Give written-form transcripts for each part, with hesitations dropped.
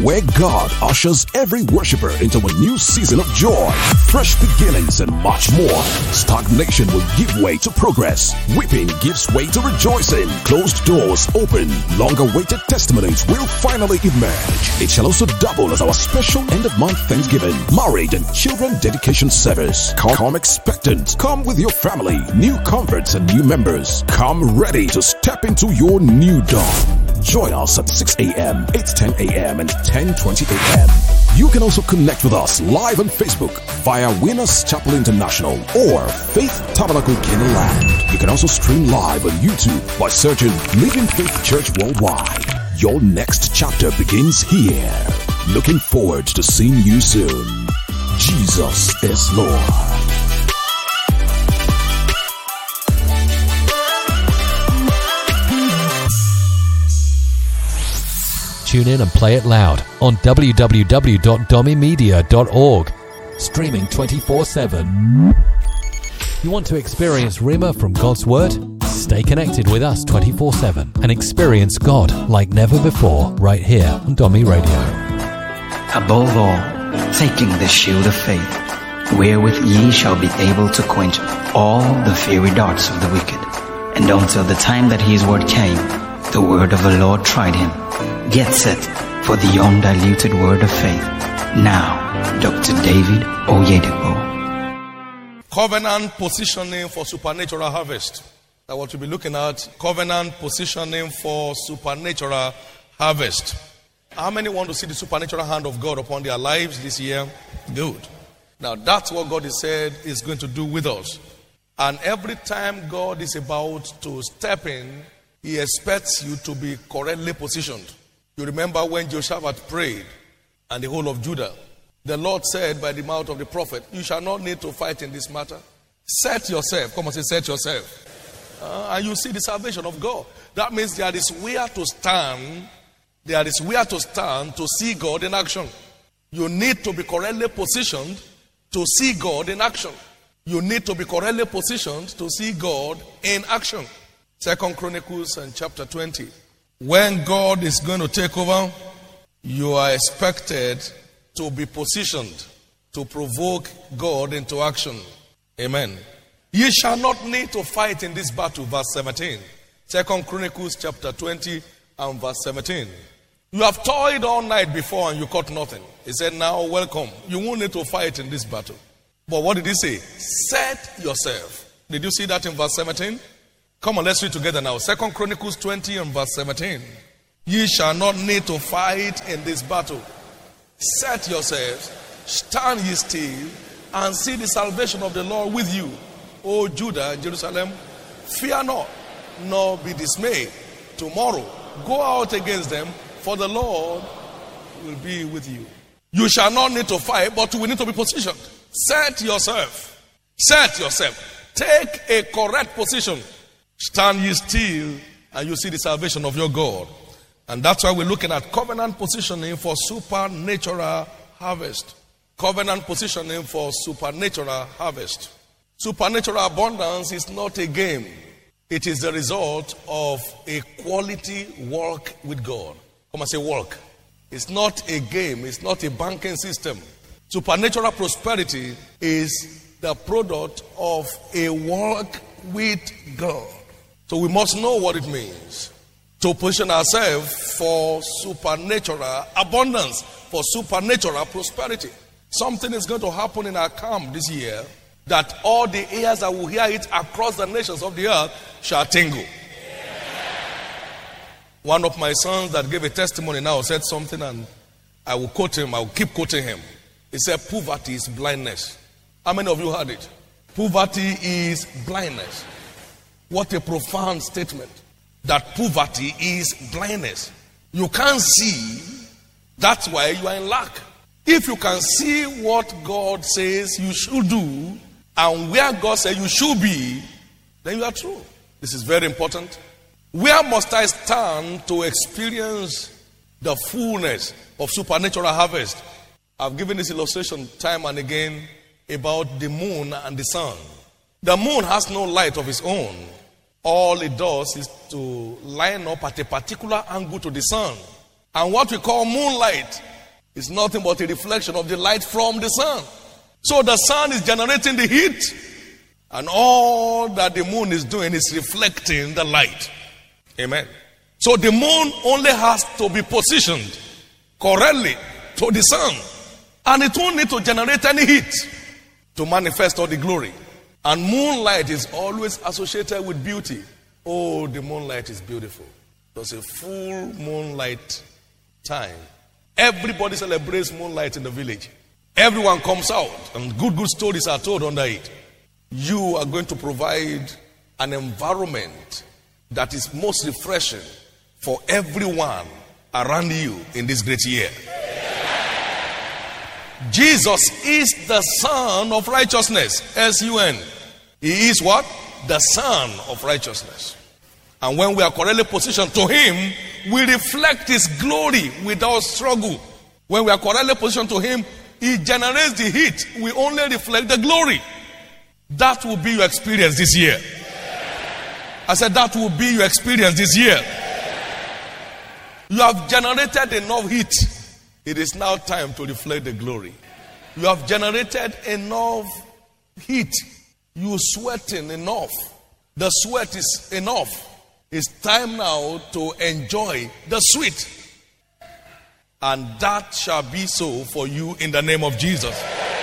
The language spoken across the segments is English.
where God ushers every worshiper into a new season of joy, fresh beginnings, and much more. Stagnation will give way to progress. Weeping gives way to rejoicing. Closed doors open. Long-awaited testimonies will finally emerge. It shall also double as our special end-of-month Thanksgiving, marriage, and children dedication service. Come expectant. Come with your family, new converts, and new members. Come ready to step into your new dawn. Join us at 6 a.m., 8:10 a.m., and 10:20 a.m. You can also connect with us live on Facebook via Winners Chapel International or Faith Tabernacle Kenaland. You can also stream live on YouTube by searching Living Faith Church Worldwide. Your next chapter begins here. Looking forward to seeing you soon. Jesus is Lord. Tune in and play it loud on www.domimedia.org. Streaming 24/7. You want to experience Rhema from God's Word? Stay connected with us 24/7 and experience God like never before right here on Domi Radio. Above all, taking the shield of faith, wherewith ye shall be able to quench all the fiery darts of the wicked. And until the time that his word came, the word of the Lord tried him. Get set for the undiluted word of faith. Now, Dr. David Oyedepo. Covenant positioning for supernatural harvest. That's what we'll be looking at. Covenant positioning for supernatural harvest. How many want to see the supernatural hand of God upon their lives this year? Good. Now, that's what God has said is going to do with us. And every time God is about to step in, He expects you to be correctly positioned. You remember when Jehoshaphat prayed and the whole of Judah, the Lord said by the mouth of the prophet, you shall not need to fight in this matter. Set yourself. Come on, say, set yourself. And you see the salvation of God. That means there is where to stand. There is where to stand to see God in action. You need to be correctly positioned to see God in action. You need to be correctly positioned to see God in action. 2 Chronicles and chapter 20. When God is going to take over, you are expected to be positioned to provoke God into action. Amen. Ye shall not need to fight in this battle, verse 17. 2 Chronicles chapter 20 and verse 17. You have toiled all night before and you caught nothing. He said, now welcome. You won't need to fight in this battle. But what did he say? Set yourself. Did you see that in verse 17? Come on, let's read together now. 2 Chronicles 20 and verse 17. Ye shall not need to fight in this battle. Set yourselves, stand ye still, and see the salvation of the Lord with you. O Judah and Jerusalem, fear not, nor be dismayed. Tomorrow, go out against them, for the Lord will be with you. You shall not need to fight, but we need to be positioned. Set yourself. Set yourself. Take a correct position. Stand ye still, and you see the salvation of your God. And that's why we're looking at covenant positioning for supernatural harvest. Covenant positioning for supernatural harvest. Supernatural abundance is not a game. It is the result of a quality walk with God. Come and say walk. It's not a game. It's not a banking system. Supernatural prosperity is the product of a walk with God. So we must know what it means to position ourselves for supernatural abundance, for supernatural prosperity. Something is going to happen in our camp this year that all the ears that will hear it across the nations of the earth shall tingle. One of my sons that gave a testimony now said something, and I will quote him. I will keep quoting him. He said, poverty is blindness. How many of you heard it? Poverty is blindness. What a profound statement. That poverty is blindness. You can't see. That's why you are in lack. If you can see what God says you should do and where God says you should be, then you are true. This is very important. Where must I stand to experience the fullness of supernatural harvest? I've given this illustration time and again about the moon and the sun. The moon has no light of its own. All it does is to line up at a particular angle to the sun. And what we call moonlight is nothing but a reflection of the light from the sun. So the sun is generating the heat, and all that the moon is doing is reflecting the light. Amen. So the moon only has to be positioned correctly to the sun, and it won't need to generate any heat to manifest all the glory. And moonlight is always associated with beauty. Oh, the moonlight is beautiful. There's a full moonlight time. Everybody celebrates moonlight in the village. Everyone comes out, and good stories are told under it. You are going to provide an environment that is most refreshing for everyone around you in this great year. Jesus is the Son of Righteousness. S-U-N. He is what? The Son of Righteousness. And when we are correctly positioned to Him, we reflect His glory without struggle. When we are correctly positioned to Him, He generates the heat. We only reflect the glory. That will be your experience this year. I said that will be your experience this year. You have generated enough heat. It is now time to reflect the glory. You have generated enough heat. You sweating enough. The sweat is enough. It's time now to enjoy the sweet. And that shall be so for you in the name of Jesus.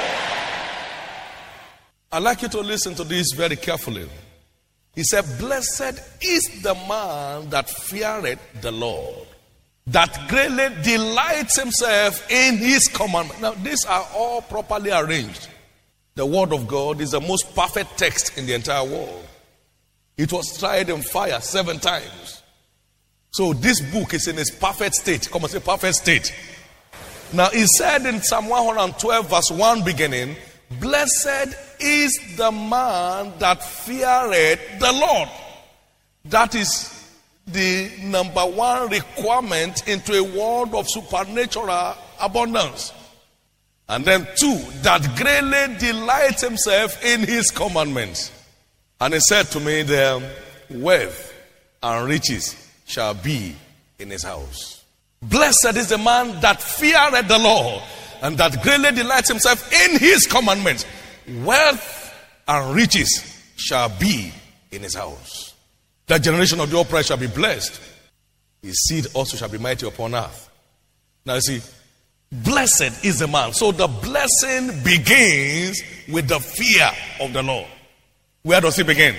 I'd like you to listen to this very carefully. He said, blessed is the man that feareth the Lord, that greatly delights himself in His commandment. Now, these are all properly arranged. The Word of God is the most perfect text in the entire world. It was tried in fire 7 times. So this book is in its perfect state. Come on, say perfect state. Now, he said in Psalm 112 verse 1 beginning, blessed is the man that feareth the Lord. That is the number one requirement into a world of supernatural abundance. And then 2, that greatly delights himself in His commandments. And he said to me, the wealth and riches shall be in his house. Blessed is the man that feareth the Lord, and that greatly delights himself in His commandments. Wealth and riches shall be in his house. The generation of the upright shall be blessed. His seed also shall be mighty upon earth. Now you see, blessed is the man. So the blessing begins with the fear of the Lord. Where does it begin?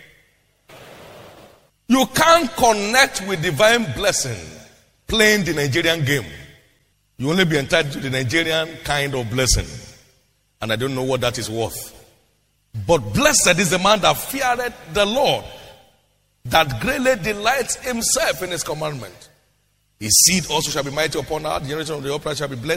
You can't connect with divine blessing playing the Nigerian game. You only be entitled to the Nigerian kind of blessing. And I don't know what that is worth. But blessed is the man that feareth the Lord, that greatly delights himself in His commandment. His seed also shall be mighty upon earth. The generation of the upright shall be blessed.